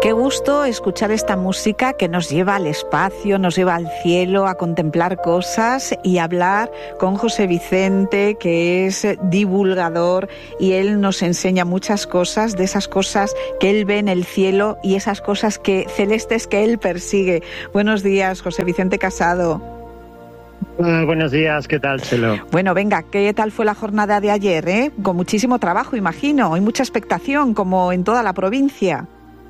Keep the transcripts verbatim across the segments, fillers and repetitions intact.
Qué gusto escuchar esta música que nos lleva al espacio, nos lleva al cielo, a contemplar cosas y hablar con José Vicente, que es divulgador, y él nos enseña muchas cosas, de esas cosas que él ve en el cielo y esas cosas que celestes que él persigue. Buenos días, José Vicente Casado. Uh, buenos días, ¿qué tal, Chelo? Bueno, venga, ¿qué tal fue la jornada de ayer? Eh? Con muchísimo trabajo, imagino, y mucha expectación, como en toda la provincia.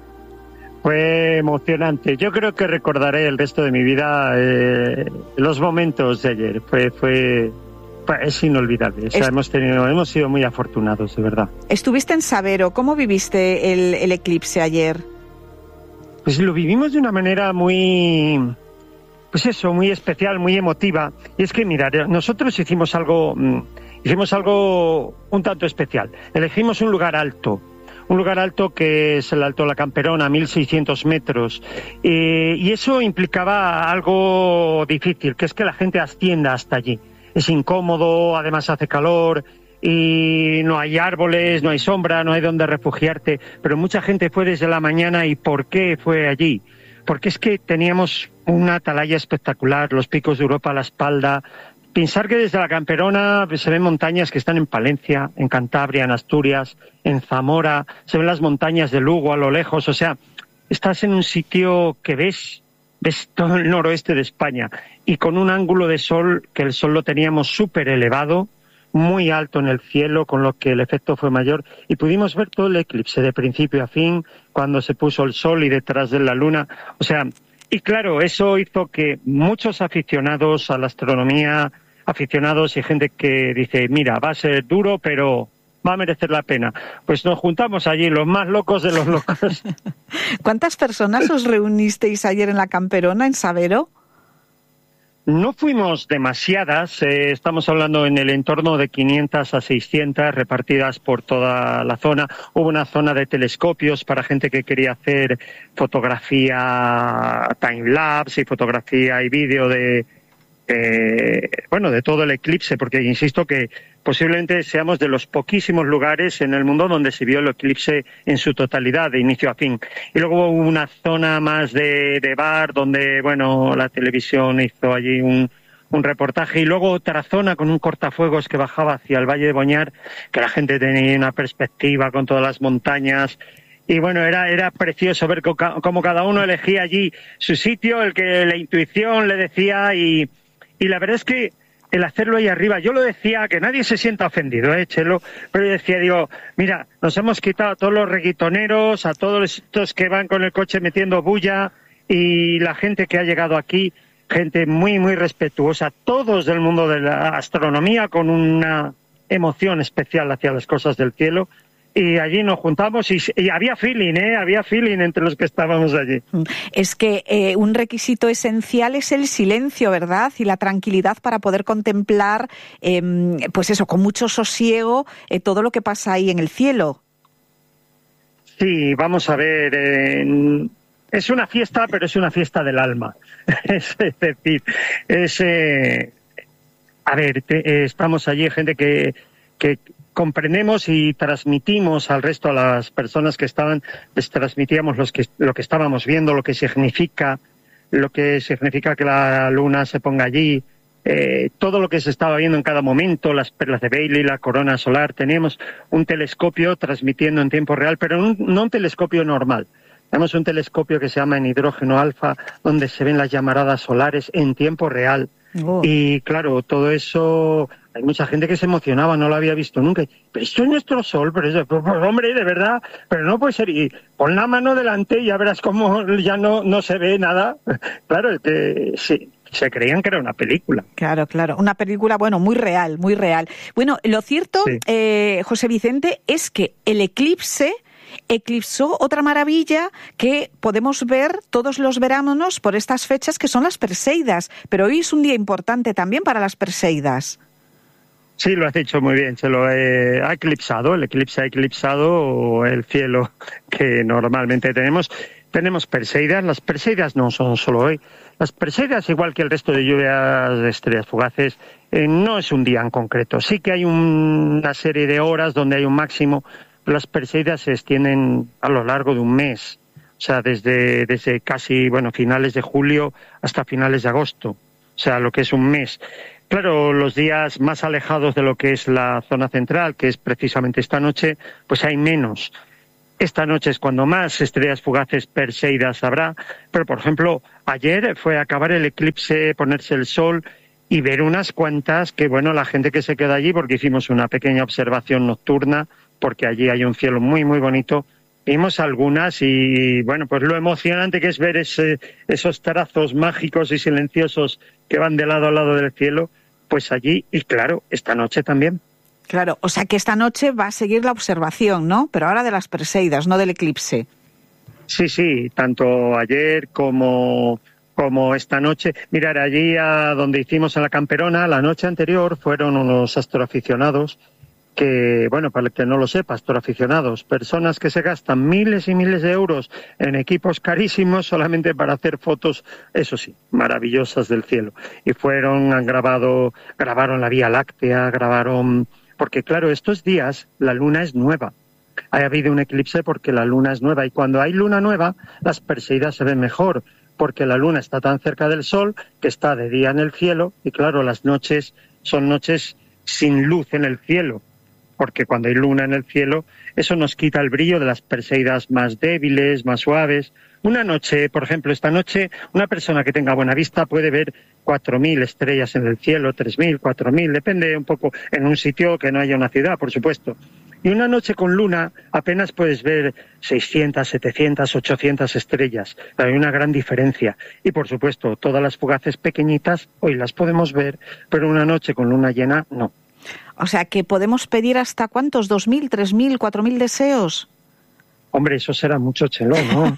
Fue emocionante. Yo creo que recordaré el resto de mi vida eh, los momentos de ayer. Fue, fue, fue es inolvidable. O sea, Est- hemos tenido, hemos sido muy afortunados, de verdad. Estuviste en Sabero. ¿Cómo viviste el, el eclipse ayer? Pues lo vivimos de una manera muy, pues eso, muy especial, muy emotiva. Y es que, mira, nosotros hicimos algo, hicimos algo un tanto especial. Elegimos un lugar alto. Un lugar alto que es el Alto de la Camperona, mil seiscientos metros, eh, y eso implicaba algo difícil, que es que la gente ascienda hasta allí. Es incómodo, además hace calor, y no hay árboles, no hay sombra, no hay donde refugiarte, pero mucha gente fue desde la mañana. ¿Y por qué fue allí? Porque es que teníamos una atalaya espectacular, los picos de Europa a la espalda. Pensar que desde la Camperona se ven montañas que están en Palencia, en Cantabria, en Asturias, en Zamora, se ven las montañas de Lugo a lo lejos, o sea, estás en un sitio que ves, ves todo el noroeste de España, y con un ángulo de sol, que el sol lo teníamos súper elevado, muy alto en el cielo, con lo que el efecto fue mayor, y pudimos ver todo el eclipse de principio a fin, cuando se puso el sol y detrás de la luna, o sea, y claro, eso hizo que muchos aficionados a la astronomía, aficionados y gente que dice, mira, va a ser duro, pero va a merecer la pena. Pues nos juntamos allí, los más locos de los locos. ¿Cuántas personas os reunisteis ayer en la Camperona, en Sabero? No fuimos demasiadas, eh, estamos hablando en el entorno de quinientas a seiscientas repartidas por toda la zona. Hubo una zona de telescopios para gente que quería hacer fotografía time-lapse y fotografía y vídeo de, eh, bueno, de todo el eclipse, porque insisto que posiblemente seamos de los poquísimos lugares en el mundo donde se vio el eclipse en su totalidad, de inicio a fin. Y luego hubo una zona más de, de bar, donde, bueno, la televisión hizo allí un, un reportaje, y luego otra zona con un cortafuegos que bajaba hacia el Valle de Boñar, que la gente tenía una perspectiva con todas las montañas. Y bueno, era, era precioso ver cómo cada uno elegía allí su sitio, el que la intuición le decía, y, y la verdad es que el hacerlo ahí arriba, yo lo decía, que nadie se sienta ofendido, ¿eh, Chelo? Pero yo decía, digo, mira, nos hemos quitado a todos los reggaetoneros, a todos estos que van con el coche metiendo bulla, y la gente que ha llegado aquí, gente muy, muy respetuosa, todos del mundo de la astronomía, con una emoción especial hacia las cosas del cielo. Y allí nos juntamos y, y había feeling, ¿eh? Había feeling entre los que estábamos allí. Es que eh, un requisito esencial es el silencio, ¿verdad? Y la tranquilidad para poder contemplar, eh, pues eso, con mucho sosiego, eh, todo lo que pasa ahí en el cielo. Sí, vamos a ver, eh, es una fiesta, pero es una fiesta del alma. Es decir, es, eh, a ver, te, eh, estamos allí, gente que... que comprendemos y transmitimos al resto, a las personas que estaban, les transmitíamos los que, lo que estábamos viendo, lo que significa, lo que significa que la luna se ponga allí, eh, todo lo que se estaba viendo en cada momento, las perlas de Bailey, la corona solar. Teníamos un telescopio transmitiendo en tiempo real, pero un, no un telescopio normal. Tenemos un telescopio que se llama en hidrógeno alfa, donde se ven las llamaradas solares en tiempo real. Oh. Y claro, todo eso, hay mucha gente que se emocionaba, no lo había visto nunca. Pero esto es nuestro sol, pero eso, pues, hombre, de verdad, pero no puede ser. Y pon la mano delante y ya verás cómo ya no, no se ve nada. Claro, que sí. Se creían que era una película. Claro, claro, una película, bueno, muy real, muy real. Bueno, lo cierto, sí. eh, José Vicente, es que el eclipse eclipsó otra maravilla que podemos ver todos los veranos por estas fechas, que son las Perseidas. Pero hoy es un día importante también para las Perseidas. Sí, lo has dicho muy bien, se lo he, ha eclipsado, el eclipse ha eclipsado el cielo que normalmente tenemos. Tenemos Perseidas, las Perseidas no son solo hoy. Las Perseidas, igual que el resto de lluvias de estrellas fugaces, eh, no es un día en concreto. Sí que hay un, una serie de horas donde hay un máximo. Las Perseidas se extienden a lo largo de un mes. O sea, desde, desde casi, bueno, finales de julio hasta finales de agosto, o sea, lo que es un mes. Claro, los días más alejados de lo que es la zona central, que es precisamente esta noche, pues hay menos. Esta noche es cuando más estrellas fugaces perseidas habrá, pero por ejemplo, ayer fue acabar el eclipse, ponerse el sol y ver unas cuantas que, bueno, la gente que se queda allí, porque hicimos una pequeña observación nocturna, porque allí hay un cielo muy, muy bonito, vimos algunas y, bueno, pues lo emocionante que es ver ese, esos trazos mágicos y silenciosos que van de lado a lado del cielo, pues allí, y claro, esta noche también. Claro, o sea que esta noche va a seguir la observación, ¿no? Pero ahora de las Perseidas, no del eclipse. Sí, sí, tanto ayer como, como esta noche. Mirar, allí a donde hicimos en la Camperona, la noche anterior fueron unos astroaficionados que, bueno, para el que no lo sepa, astroaficionados, personas que se gastan miles y miles de euros en equipos carísimos solamente para hacer fotos, eso sí, maravillosas del cielo. Y fueron, han grabado, grabaron la Vía Láctea, grabaron... Porque claro, estos días la luna es nueva. Ha habido un eclipse porque la luna es nueva y cuando hay luna nueva las Perseidas se ven mejor porque la luna está tan cerca del sol que está de día en el cielo y claro, las noches son noches sin luz en el cielo porque cuando hay luna en el cielo eso nos quita el brillo de las Perseidas más débiles, más suaves. Una noche, por ejemplo, esta noche, una persona que tenga buena vista puede ver cuatro mil estrellas en el cielo, tres mil, cuatro mil, depende un poco en un sitio que no haya una ciudad, por supuesto. Y una noche con luna apenas puedes ver seiscientas, setecientas, ochocientas estrellas. Hay una gran diferencia. Y, por supuesto, todas las fugaces pequeñitas hoy las podemos ver, pero una noche con luna llena, no. O sea, que podemos pedir hasta ¿cuántos? ¿Dos mil, tres mil, cuatro mil deseos? Hombre, eso será mucho, Chelo, ¿no?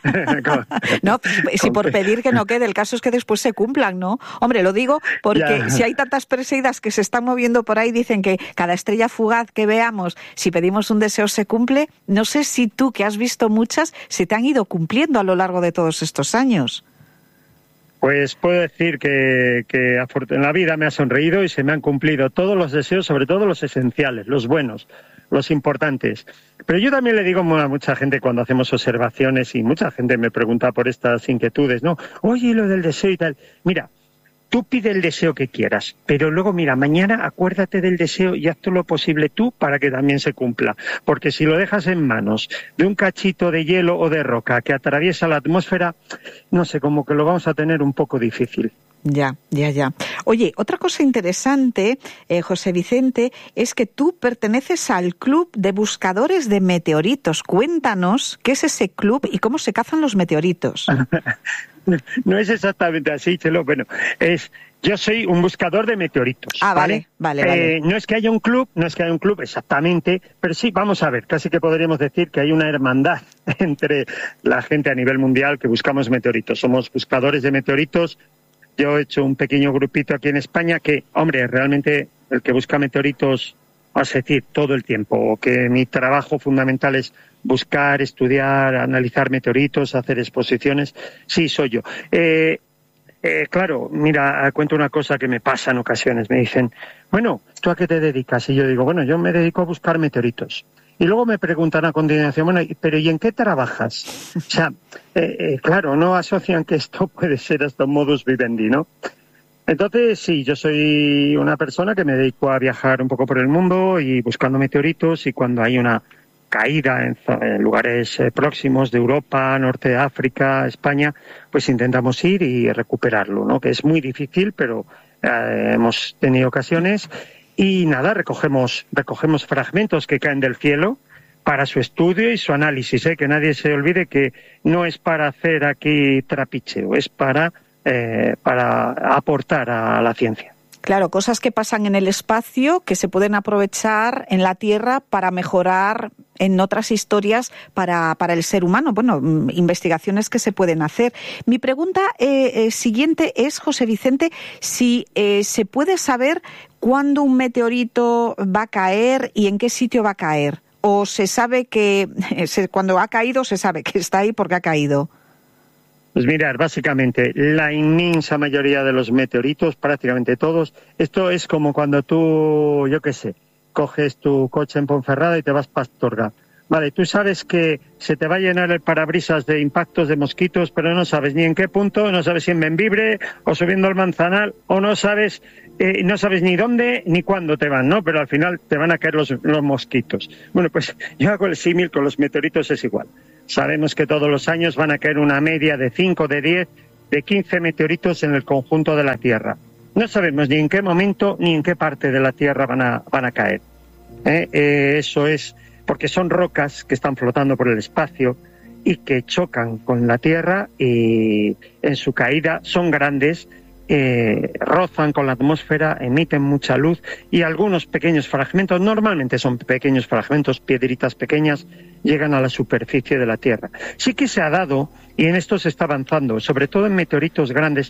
No, si por pedir que no quede, el caso es que después se cumplan, ¿no? Hombre, lo digo porque ya. Si hay tantas Perseidas que se están moviendo por ahí, dicen que cada estrella fugaz que veamos, si pedimos un deseo se cumple. No sé si tú, que has visto muchas, se te han ido cumpliendo a lo largo de todos estos años. Pues puedo decir que, que en la vida me ha sonreído y se me han cumplido todos los deseos, sobre todo los esenciales, los buenos, los importantes. Pero yo también le digo a mucha gente cuando hacemos observaciones y mucha gente me pregunta por estas inquietudes, ¿no? Oye, lo del deseo y tal. Mira, tú pide el deseo que quieras, pero luego, mira, mañana acuérdate del deseo y haz todo lo posible tú para que también se cumpla. Porque si lo dejas en manos de un cachito de hielo o de roca que atraviesa la atmósfera, no sé, como que lo vamos a tener un poco difícil. Ya, ya, ya. Oye, otra cosa interesante, eh, José Vicente, es que tú perteneces al Club de Buscadores de Meteoritos. Cuéntanos qué es ese club y cómo se cazan los meteoritos. No es exactamente así, Chelo. Bueno, es yo soy un buscador de meteoritos. Ah, vale, vale, vale. vale. Eh, no es que haya un club, no es que haya un club exactamente, pero sí, vamos a ver, casi que podríamos decir que hay una hermandad entre la gente a nivel mundial que buscamos meteoritos. Somos buscadores de meteoritos. Yo he hecho un pequeño grupito aquí en España que, hombre, realmente el que busca meteoritos, vas a decir, todo el tiempo, o que mi trabajo fundamental es buscar, estudiar, analizar meteoritos, hacer exposiciones, sí, soy yo. Eh, eh, claro, mira, cuento una cosa que me pasa en ocasiones. Me dicen, bueno, ¿tú a qué te dedicas? Y yo digo, bueno, yo me dedico a buscar meteoritos. Y luego me preguntan a continuación, bueno, pero ¿y en qué trabajas? O sea, eh, eh, claro, no asocian que esto puede ser hasta un modus vivendi, ¿no? Entonces, sí, yo soy una persona que me dedico a viajar un poco por el mundo y buscando meteoritos, y cuando hay una caída en, en lugares eh, próximos de Europa, norte de África, España, pues intentamos ir y recuperarlo, ¿no? Que es muy difícil, pero eh, hemos tenido ocasiones. Y nada, recogemos, recogemos fragmentos que caen del cielo para su estudio y su análisis, ¿eh? Que nadie se olvide que no es para hacer aquí trapicheo, es para, eh, para aportar a la ciencia. Claro, cosas que pasan en el espacio que se pueden aprovechar en la Tierra para mejorar en otras historias para, para el ser humano. Bueno, investigaciones que se pueden hacer. Mi pregunta eh, eh, siguiente es, José Vicente, si eh, se puede saber cuándo un meteorito va a caer y en qué sitio va a caer. O se sabe que se, cuando ha caído se sabe que está ahí porque ha caído. Pues mirar, básicamente, la inmensa mayoría de los meteoritos, prácticamente todos, esto es como cuando tú, yo qué sé, coges tu coche en Ponferrada y te vas para Astorga. Vale, tú sabes que se te va a llenar el parabrisas de impactos de mosquitos, pero no sabes ni en qué punto, no sabes si en Bembibre o subiendo el Manzanal, o no sabes eh, no sabes ni dónde ni cuándo te van, ¿no? Pero al final te van a caer los, los mosquitos. Bueno, pues yo hago el símil con los meteoritos, es igual. Sabemos que todos los años van a caer una media de cinco, de diez, de quince meteoritos en el conjunto de la Tierra. No sabemos ni en qué momento ni en qué parte de la Tierra van a, van a caer. ¿Eh? Eh, eso es porque son rocas que están flotando por el espacio y que chocan con la Tierra y en su caída son grandes, eh, rozan con la atmósfera, emiten mucha luz y algunos pequeños fragmentos, normalmente son pequeños fragmentos, piedritas pequeñas, llegan a la superficie de la Tierra. Sí que se ha dado, y en esto se está avanzando, sobre todo en meteoritos grandes,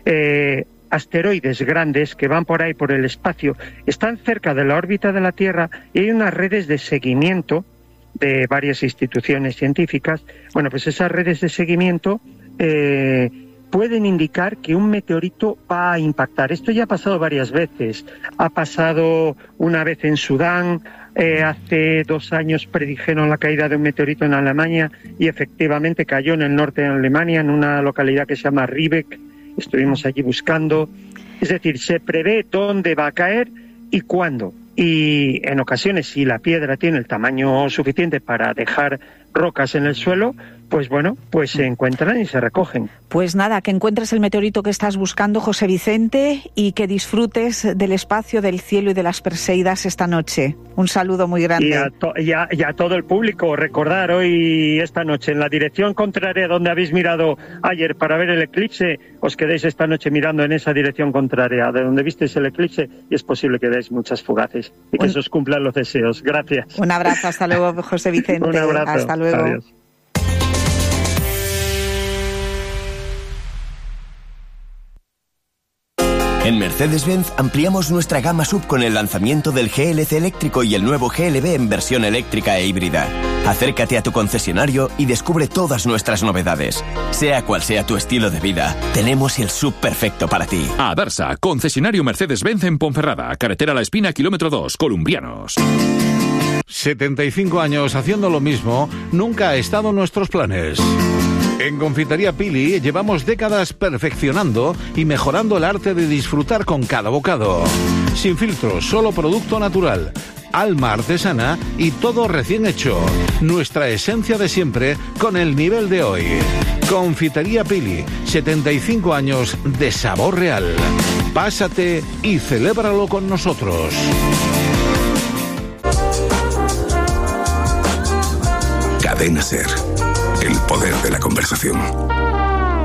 eh, asteroides grandes que van por ahí por el espacio, están cerca de la órbita de la Tierra y hay unas redes de seguimiento de varias instituciones científicas. Bueno, pues esas redes de seguimiento eh, pueden indicar que un meteorito va a impactar. Esto ya ha pasado varias veces. Ha pasado una vez en Sudán, eh, hace dos años predijeron la caída de un meteorito en Alemania y efectivamente cayó en el norte de Alemania, en una localidad que se llama Riebeck. Estuvimos allí buscando. Es decir, se prevé dónde va a caer y cuándo. Y en ocasiones, si la piedra tiene el tamaño suficiente para dejar rocas en el suelo, pues bueno, pues se encuentran y se recogen. Pues nada, que encuentres el meteorito que estás buscando, José Vicente, y que disfrutes del espacio, del cielo y de las Perseidas esta noche. Un saludo muy grande. Y a, to- y a, y a todo el público, recordar hoy, esta noche, en la dirección contraria donde habéis mirado ayer para ver el eclipse, os quedéis esta noche mirando en esa dirección contraria, de donde visteis el eclipse, y es posible que veáis muchas fugaces y que un, se os cumplan los deseos. Gracias. Un abrazo, hasta luego, José Vicente. Un abrazo. Hasta luego. Adiós. En Mercedes-Benz ampliamos nuestra gama S U V con el lanzamiento del G L C eléctrico y el nuevo G L B en versión eléctrica e híbrida. Acércate a tu concesionario y descubre todas nuestras novedades. Sea cual sea tu estilo de vida, tenemos el S U V perfecto para ti. Adarsa, concesionario Mercedes-Benz en Ponferrada, carretera La Espina, kilómetro dos, Columbianos. setenta y cinco años haciendo lo mismo nunca ha estado en nuestros planes. En Confitería Pili llevamos décadas perfeccionando y mejorando el arte de disfrutar con cada bocado. Sin filtros, solo producto natural, alma artesana y todo recién hecho. Nuestra esencia de siempre con el nivel de hoy. Confitería Pili, setenta y cinco años de sabor real. Pásate y celébralo con nosotros. Cadena SER. El poder de la conversación.